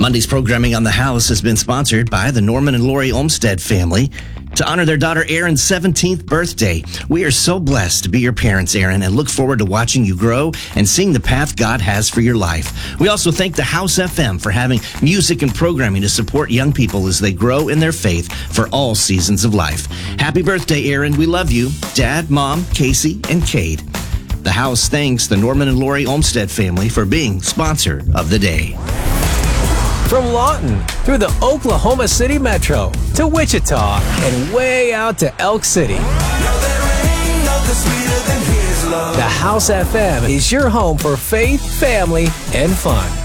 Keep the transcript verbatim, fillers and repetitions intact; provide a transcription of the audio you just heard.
Monday's programming on The House has been sponsored by the Norman and Lori Olmsted family. To honor their daughter Erin's seventeenth birthday, we are so blessed to be your parents, Erin, and look forward to watching you grow and seeing the path God has for your life. We also thank the House F M for having music and programming to support young people as they grow in their faith for all seasons of life. Happy birthday, Erin. We love you. Dad, Mom, Casey, and Cade. The House thanks the Norman and Lori Olmsted family for being sponsor of the day. From Lawton through the Oklahoma City Metro to Wichita and way out to Elk City. The House F M is your home for faith, family, and fun.